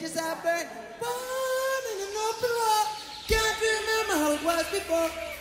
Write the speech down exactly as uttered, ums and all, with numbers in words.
bridges I burned, born in an open war. Can't remember how it was before.